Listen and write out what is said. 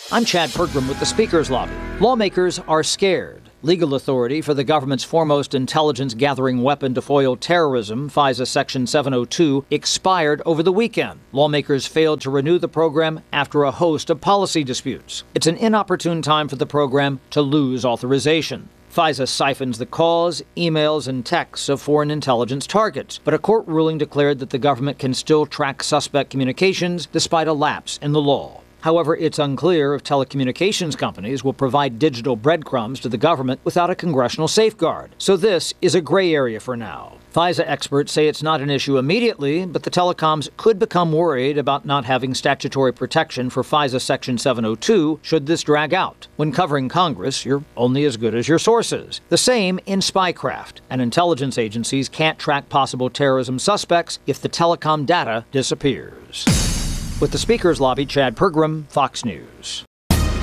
I'm Chad Pergram with the Speaker's Lobby. Lawmakers are scared. Legal authority for the government's foremost intelligence-gathering weapon to foil terrorism, FISA Section 702, expired over the weekend. Lawmakers failed to renew the program after a host of policy disputes. It's an inopportune time for the program to lose authorization. FISA siphons the calls, emails, and texts of foreign intelligence targets, but a court ruling declared that the government can still track suspect communications despite a lapse in the law. However, it's unclear if telecommunications companies will provide digital breadcrumbs to the government without a congressional safeguard. So this is a gray area for now. FISA experts say it's not an issue immediately, but the telecoms could become worried about not having statutory protection for FISA Section 702 should this drag out. When covering Congress, you're only as good as your sources. The same in spycraft, and intelligence agencies can't track possible terrorism suspects if the telecom data disappears. With the Speaker's Lobby, Chad Pergram, Fox News.